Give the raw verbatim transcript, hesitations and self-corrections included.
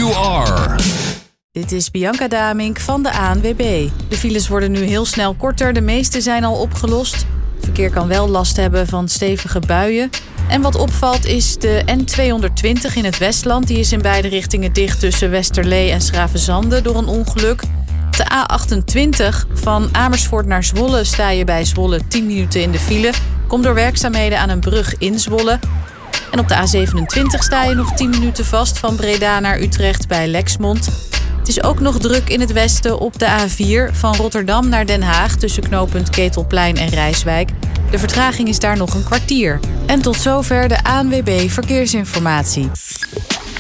you are. Dit is Bianca Damink van de A N W B. De files worden nu heel snel korter, de meeste zijn al opgelost. Het verkeer kan wel last hebben van stevige buien. En wat opvalt is de N tweehonderdtwintig in het Westland. Die is in beide richtingen dicht tussen Westerlee en 's-Gravenzande door een ongeluk. Op de A achtentwintig van Amersfoort naar Zwolle sta je bij Zwolle tien minuten in de file. Komt door werkzaamheden aan een brug in Zwolle. En op de A zevenentwintig sta je nog tien minuten vast van Breda naar Utrecht bij Lexmond. Het is ook nog druk in het westen op de A vier van Rotterdam naar Den Haag tussen knooppunt Ketelplein en Rijswijk. De vertraging is daar nog een kwartier. En tot zover de A N W B Verkeersinformatie.